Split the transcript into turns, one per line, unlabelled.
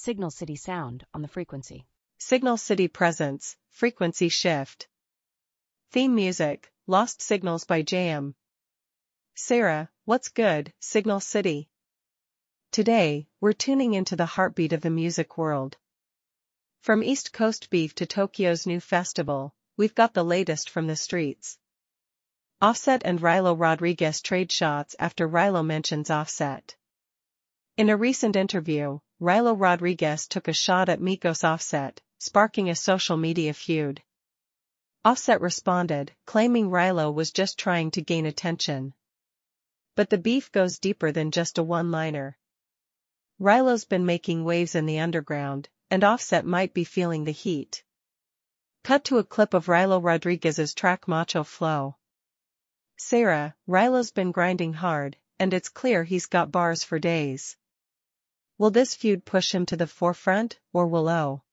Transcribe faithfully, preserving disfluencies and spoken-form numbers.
Signal City sound on the frequency.
Signal City presence, frequency shift. Theme music, Lost Signals by J M. Sarah, what's good, Signal City? Today, we're tuning into the heartbeat of the music world. From East Coast beef to Tokyo's new festival, we've got the latest from the streets. Offset and Rilo Rodriguez trade shots after Rilo mentions Offset. In a recent interview, Rilo Rodriguez took a shot at Migos Offset, sparking a social media feud. Offset responded, claiming Rilo was just trying to gain attention. But the beef goes deeper than just a one-liner. Rilo's been making waves in the underground, and Offset might be feeling the heat. Cut to a clip of Rilo Rodriguez's track Macho Flow. Sarah, Rilo's been grinding hard, and it's clear he's got bars for days. Will this feud push him to the forefront, or will O?